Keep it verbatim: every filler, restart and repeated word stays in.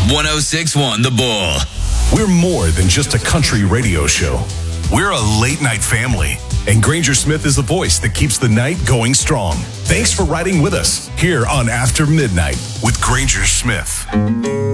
one oh six point one The Bull. We're more than just a country radio show. We're a late-night family, and Granger Smith is the voice that keeps the night going strong. Thanks for riding with us here on After Midnight with Granger Smith.